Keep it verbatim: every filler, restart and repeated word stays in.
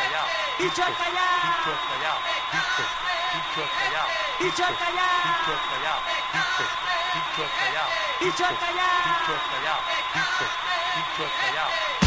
callao, bicho callao, bicho callao, bicho, bicho callao, bicho callao, bicho callao, bicho, bicho callao, bicho callao, bicho callao, bicho, bicho callao.